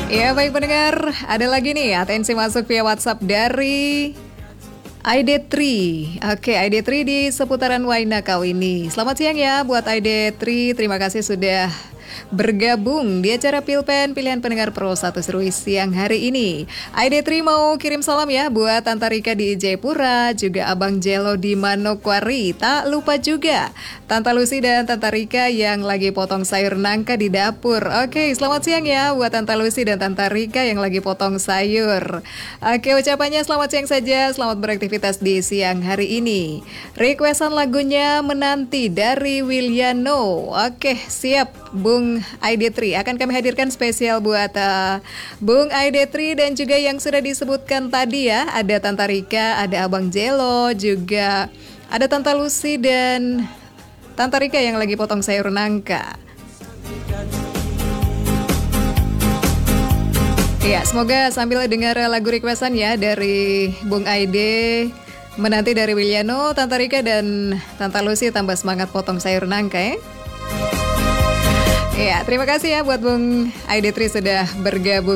Ya baik pendengar, ada lagi nih atensi masuk via WhatsApp dari ID3. Oke, ID3 di seputaran Waina kau ini. Selamat siang ya buat ID3. Terima kasih sudah bergabung di acara Pilpen Pilihan Pendengar Pro 1 Seru siang hari ini. ID3 mau kirim salam ya buat Tante Rika di Jayapura, juga Abang Jelo di Manokwari. Tak lupa juga Tante Lucy dan Tante Rika yang lagi potong sayur nangka di dapur. Oke, selamat siang ya buat Tante Lucy dan Tante Rika yang lagi potong sayur. Oke, ucapannya selamat siang saja, selamat beraktivitas di siang hari ini. Requestan lagunya Menanti dari Wiliano. Oke, siap Bung ID3, akan kami hadirkan spesial buat Bung ID3 dan juga yang sudah disebutkan tadi ya. Ada Tante Rika, ada Abang Jelo, juga ada Tante Lucy dan Tante Rika yang lagi potong sayur nangka. Ya, semoga sambil dengar lagu requestan ya dari Bung ID, Menanti dari Wiliano, Tante Rika dan Tante Lucy tambah semangat potong sayur nangka ya. Ya, terima kasih ya buat Bung ID3 sudah bergabung